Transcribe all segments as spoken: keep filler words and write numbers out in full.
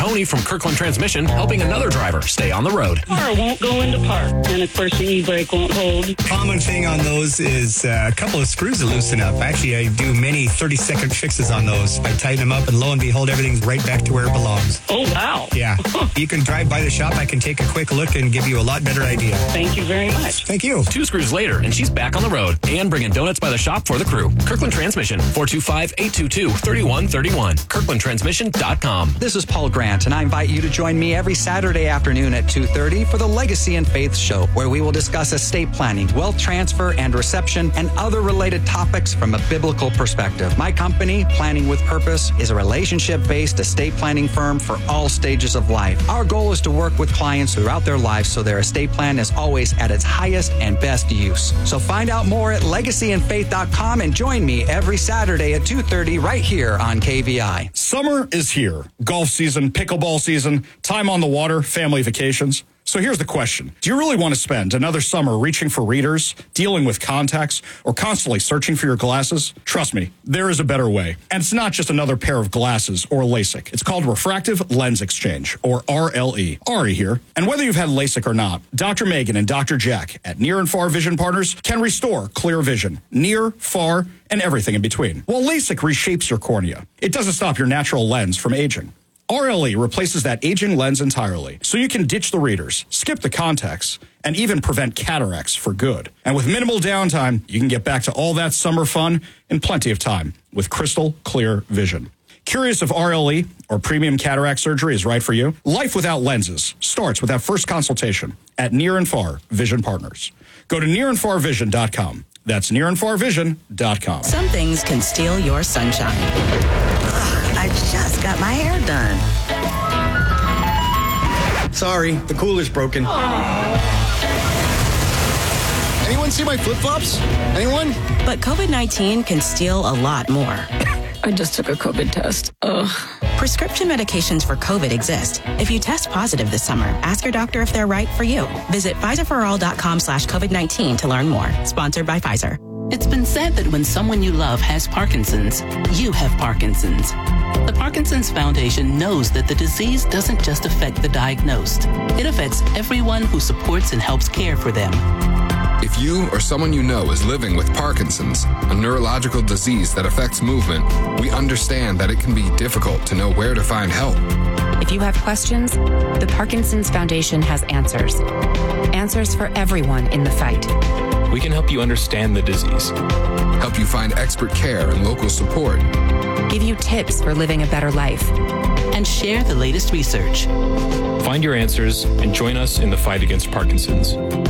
Tony from Kirkland Transmission helping another driver stay on the road. Car won't go into park, and of course the e-brake won't hold. Common thing on those is uh, a couple of screws that loosen up. Actually, I do many thirty-second fixes on those. I tighten them up, and lo and behold, everything's right back to where it belongs. Oh, wow. Yeah. You can drive by the shop. I can take a quick look and give you a lot better idea. Thank you very much. Thank you. Two screws later, and she's back on the road and bringing donuts by the shop for the crew. Kirkland Transmission, four two five, eight two two, three one three one. kirkland transmission dot com. This is Paul Grant, and I invite you to join me every Saturday afternoon at two thirty for the Legacy and Faith Show, where we will discuss estate planning, wealth transfer and reception, and other related topics from a biblical perspective. My company, Planning with Purpose, is a relationship-based estate planning firm for all stages of life. Our goal is to work with clients throughout their lives so their estate plan is always at its highest and best use. So find out more at legacy and faith dot com and join me every Saturday at two thirty right here on K V I. Summer is here. Golf season, pickleball season, time on the water, family vacations. So here's the question. Do you really want to spend another summer reaching for readers, dealing with contacts, or constantly searching for your glasses? Trust me, there is a better way. And it's not just another pair of glasses or LASIK. It's called Refractive Lens Exchange, or R L E. Ari here. And whether you've had LASIK or not, Doctor Megan and Doctor Jack at Near and Far Vision Partners can restore clear vision. Near, far, and everything in between. While LASIK reshapes your cornea, it doesn't stop your natural lens from aging. R L E replaces that aging lens entirely, so you can ditch the readers, skip the contacts, and even prevent cataracts for good. And with minimal downtime, you can get back to all that summer fun in plenty of time with crystal clear vision. Curious if R L E or premium cataract surgery is right for you? Life without lenses starts with that first consultation at Near and Far Vision Partners. Go to near and far vision dot com. That's near and far vision dot com. Some things can steal your sunshine. I just got my hair done. Sorry, the cooler's broken. Anyone see my flip-flops? Anyone? But COVID nineteen can steal a lot more. I just took a COVID test. Ugh. Prescription medications for COVID exist. If you test positive this summer, ask your doctor if they're right for you. Visit Pfizer for all dot com slash COVID nineteen to learn more. Sponsored by Pfizer. It's been said that when someone you love has Parkinson's, you have Parkinson's. The Parkinson's Foundation knows that the disease doesn't just affect the diagnosed. It affects everyone who supports and helps care for them. If you or someone you know is living with Parkinson's, a neurological disease that affects movement, we understand that it can be difficult to know where to find help. If you have questions, the Parkinson's Foundation has answers. Answers for everyone in the fight. We can help you understand the disease, help you find expert care and local support, give you tips for living a better life, and share the latest research. Find your answers and join us in the fight against Parkinson's.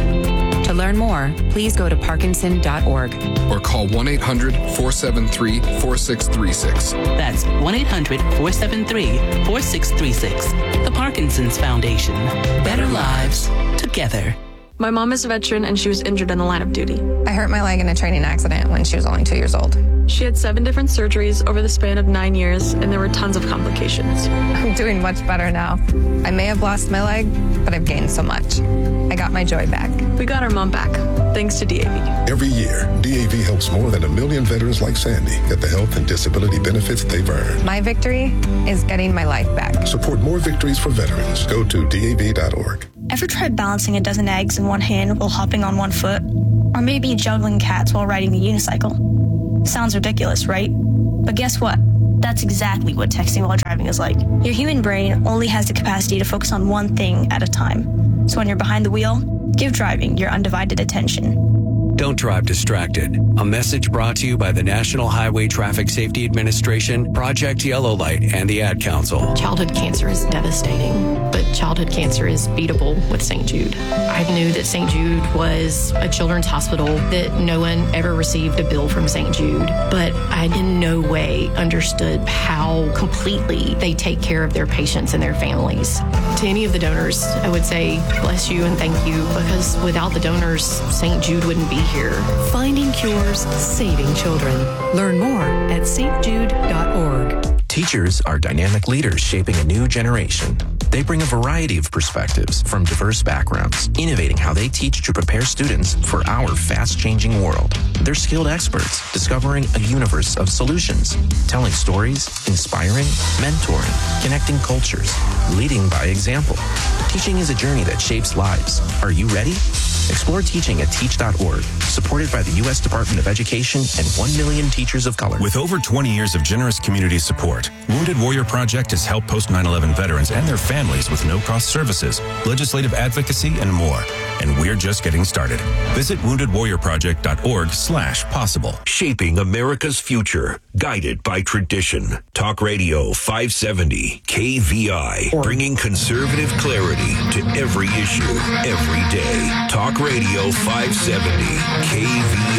To learn more, please go to parkinson dot org or call one eight hundred, four seven three, four six three six. That's one eight hundred, four seven three, four six three six. The Parkinson's Foundation. Better lives together. My mom is a veteran and she was injured in the line of duty. I hurt my leg in a training accident when she was only two years old. She had seven different surgeries over the span of nine years and there were tons of complications. I'm doing much better now. I may have lost my leg, but I've gained so much. I got my joy back. We got our mom back, thanks to D A V. Every year, D A V helps more than a million veterans like Sandy get the health and disability benefits they've earned. My victory is getting my life back. Support more victories for veterans. Go to D A V dot org. Ever tried balancing a dozen eggs in one hand while hopping on one foot? Or maybe juggling cats while riding a unicycle? Sounds ridiculous, right? But guess what? That's exactly what texting while driving is like. Your human brain only has the capacity to focus on one thing at a time. So when you're behind the wheel, give driving your undivided attention. Don't drive distracted. A message brought to you by the National Highway Traffic Safety Administration, Project Yellow Light, and the Ad Council. Childhood cancer is devastating, but childhood cancer is beatable with Saint Jude. I knew that Saint Jude was a children's hospital, that no one ever received a bill from Saint Jude, but I in no way understood how completely they take care of their patients and their families. To any of the donors, I would say bless you and thank you, because without the donors, Saint Jude wouldn't be here. Finding cures, saving children. Learn more at st jude dot org. Teachers are dynamic leaders shaping a new generation. They bring a variety of perspectives from diverse backgrounds, innovating how they teach to prepare students for our fast-changing world. They're skilled experts, discovering a universe of solutions, telling stories, inspiring, mentoring, connecting cultures, leading by example. Teaching is a journey that shapes lives. Are you ready? Explore teaching at teach dot org, supported by the U S Department of Education and one million teachers of color. With over twenty years of generous community support, Wounded Warrior Project has helped post nine eleven veterans and their families with no-cost services, legislative advocacy, and more. And we're just getting started. Visit wounded warrior project dot org slash possible. Shaping America's future, guided by tradition. Talk Radio five seventy K V I, bringing conservative clarity to every issue, every day. Talk Radio five seventy K V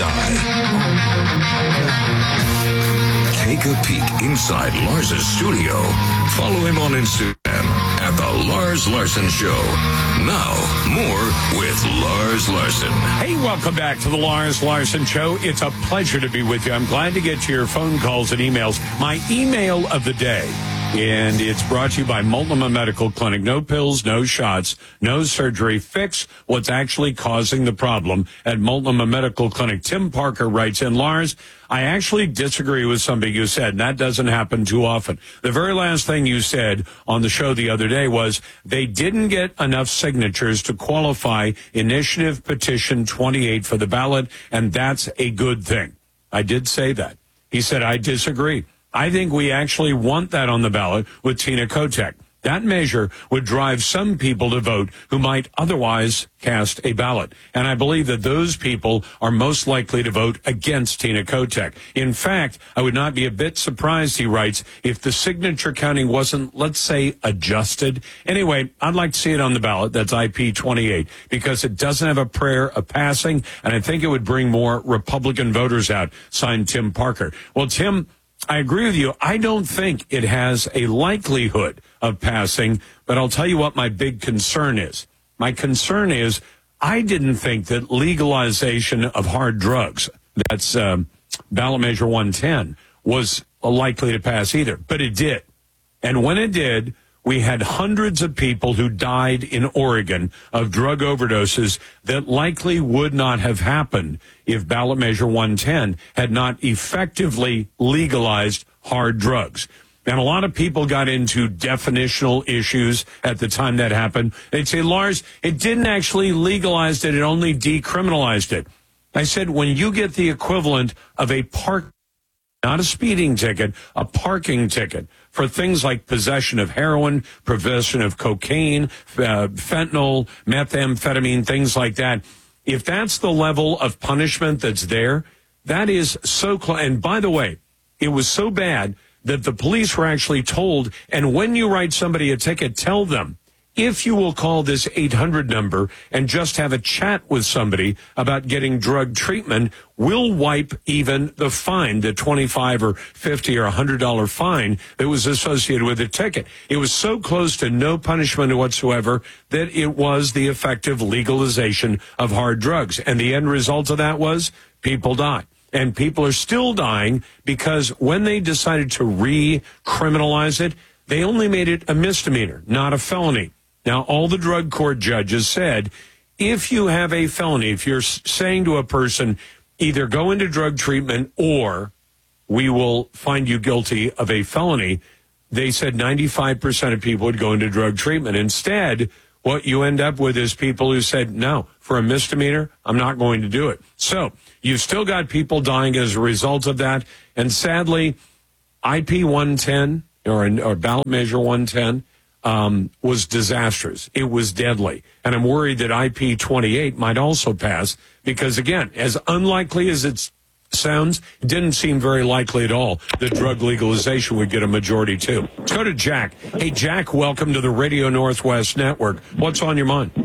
I. Take a peek inside Lars's studio. Follow him on Instagram at The Lars Larson Show. Now, more with Lars Larson. Hey, welcome back to The Lars Larson Show. It's a pleasure to be with you. I'm glad to get to your phone calls and emails. My email of the day, and it's brought to you by Multnomah Medical Clinic. No pills, no shots, no surgery. Fix what's actually causing the problem at Multnomah Medical Clinic. Tim Parker writes in, Lars, I actually disagree with something you said, and that doesn't happen too often. The very last thing you said on the show the other day was they didn't get enough signatures to qualify Initiative Petition twenty-eight for the ballot, and that's a good thing. I did say that. He said, I disagree. I think we actually want that on the ballot with Tina Kotek. That measure would drive some people to vote who might otherwise cast a ballot. And I believe that those people are most likely to vote against Tina Kotek. In fact, I would not be a bit surprised, he writes, if the signature counting wasn't, let's say, adjusted. Anyway, I'd like to see it on the ballot. That's I P twenty-eight, because it doesn't have a prayer of passing, and I think it would bring more Republican voters out. Signed, Tim Parker. Well, Tim, I agree with you. I don't think it has a likelihood of passing, but I'll tell you what my big concern is. My concern is I didn't think that legalization of hard drugs, that's um, ballot measure one ten, was likely to pass either, but it did. And when it did, we had hundreds of people who died in Oregon of drug overdoses that likely would not have happened if ballot measure one ten had not effectively legalized hard drugs. And a lot of people got into definitional issues at the time that happened. They'd say, Lars, it didn't actually legalize it, it only decriminalized it. I said, when you get the equivalent of a park, not a speeding ticket, a parking ticket, for things like possession of heroin, possession of cocaine, uh, fentanyl, methamphetamine, things like that. If that's the level of punishment that's there, that is so close. And by the way, it was so bad that the police were actually told, and when you write somebody a ticket, tell them, if you will call this eight hundred number and just have a chat with somebody about getting drug treatment, we'll wipe even the fine, the twenty-five or fifty or one hundred dollar fine that was associated with the ticket. It was so close to no punishment whatsoever that it was the effective legalization of hard drugs. And the end result of that was people died. And people are still dying because when they decided to re-criminalize it, they only made it a misdemeanor, not a felony. Now, all the drug court judges said, if you have a felony, if you're saying to a person, either go into drug treatment or we will find you guilty of a felony, they said ninety-five percent of people would go into drug treatment. Instead, what you end up with is people who said, no, for a misdemeanor, I'm not going to do it. So you've still got people dying as a result of that. And sadly, I P one ten or, or ballot measure one ten, Um, was disastrous. It was deadly. And I'm worried that I P twenty-eight might also pass because, again, as unlikely as it sounds, it didn't seem very likely at all that drug legalization would get a majority, too. Let's go to Jack. Hey, Jack, welcome to the Radio Northwest Network. What's on your mind?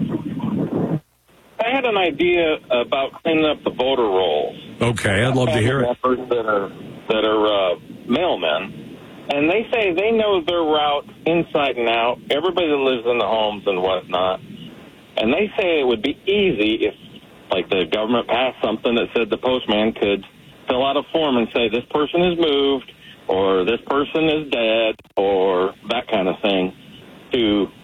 I had an idea about cleaning up the voter rolls. Okay, I'd love to hear it. That are, that are uh, mailmen. And they say they know their route inside and out, everybody that lives in the homes and whatnot. And they say it would be easy if, like, the government passed something that said the postman could fill out a form and say this person is moved or this person is dead or that kind of thing to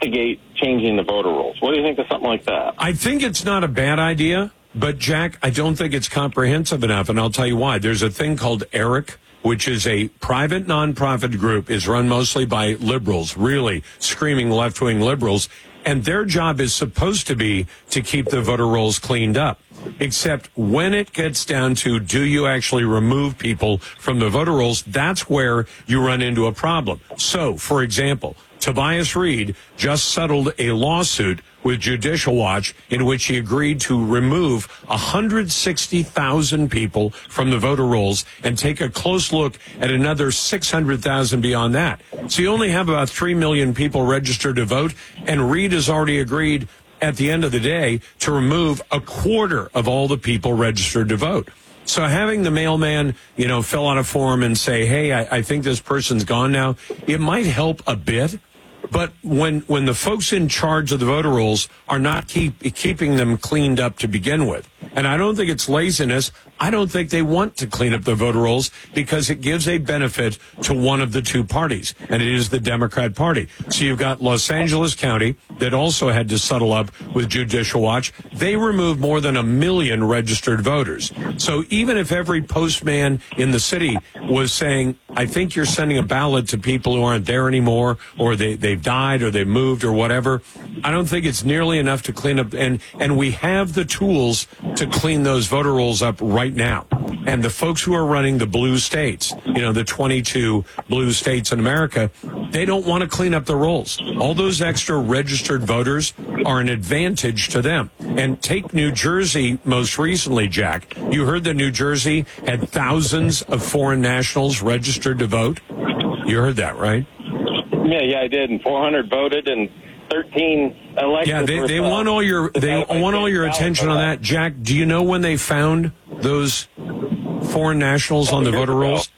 mitigate changing the voter rolls. What do you think of something like that? I think it's not a bad idea, but, Jack, I don't think it's comprehensive enough, and I'll tell you why. There's a thing called ERIC, which is a private nonprofit group, is run mostly by liberals, really screaming left-wing liberals, and their job is supposed to be to keep the voter rolls cleaned up. Except when it gets down to do you actually remove people from the voter rolls, that's where you run into a problem. So, for example, Tobias Reed just settled a lawsuit with Judicial Watch in which he agreed to remove one hundred sixty thousand people from the voter rolls and take a close look at another six hundred thousand beyond that. So you only have about three million people registered to vote, and Reed has already agreed at the end of the day to remove a quarter of all the people registered to vote. So having the mailman, you know, fill out a form and say, hey, I, I think this person's gone now, it might help a bit. But when when the folks in charge of the voter rolls are not keep, keeping them cleaned up to begin with, and I don't think it's laziness, I don't think they want to clean up the voter rolls because it gives a benefit to one of the two parties, and it is the Democrat Party. So you've got Los Angeles County that also had to settle up with Judicial Watch. They removed more than a million registered voters. So even if every postman in the city was saying, I think you're sending a ballot to people who aren't there anymore, or they, they've died, or they've moved, or whatever, I don't think it's nearly enough to clean up. And, and we have the tools to clean those voter rolls up right now. And the folks who are running the blue states, you know, the twenty-two blue states in America, they don't want to clean up the rolls. All those extra registered voters are an advantage to them. And take New Jersey most recently, Jack. You heard that New Jersey had thousands of foreign nationals registered to vote? You heard that, right? Yeah, yeah, I did. And four hundred voted and thirteen elected. Yeah, they, they want all your they want all your attention on that. Jack, do you know when they found those foreign nationals on the voter rolls?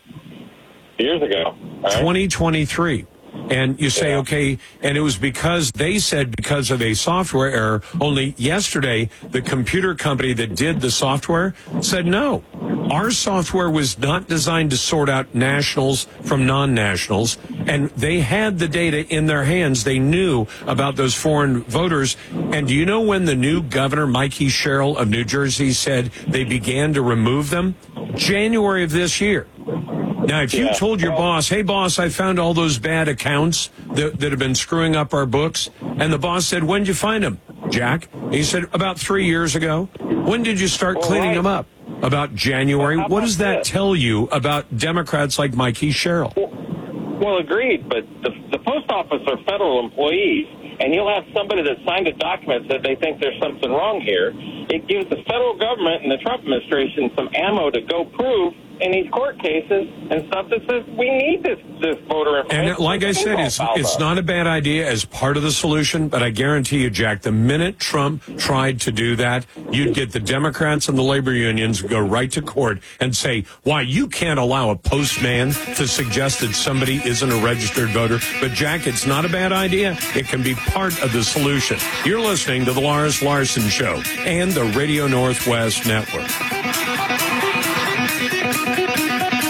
Years ago. twenty twenty-three. And you say, okay, and it was because they said because of a software error. Only yesterday, the computer company that did the software said, no, our software was not designed to sort out nationals from non-nationals. And they had the data in their hands. They knew about those foreign voters. And do you know when the new governor, Mikey Sherrill of New Jersey, said they began to remove them? January of this year. Now, if you yeah. told your boss, hey, boss, I found all those bad accounts that, that have been screwing up our books, and the boss said, when did you find them, Jack? And he said, about three years ago. When did you start well, cleaning right. them up? About January. Well, what does that this? tell you about Democrats like Mikey Sherrill? Well, well, agreed, but the, the post office are federal employees, and you'll have somebody that signed a document that they think there's something wrong here. It gives the federal government and the Trump administration some ammo to go prove in these court cases and stuff that says we need this, this voter information. And like I said, it's, it's not a bad idea as part of the solution, but I guarantee you, Jack, the minute Trump tried to do that, you'd get the Democrats and the labor unions go right to court and say, why, you can't allow a postman to suggest that somebody isn't a registered voter. But, Jack, it's not a bad idea. It can be part of the solution. You're listening to The Lars Larson Show and the Radio Northwest Network.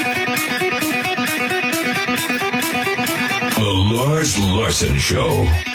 The Lars Larson Show.